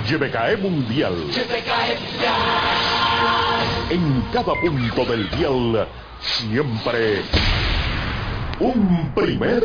YBKE Mundial. En cada punto del dial, siempre un primer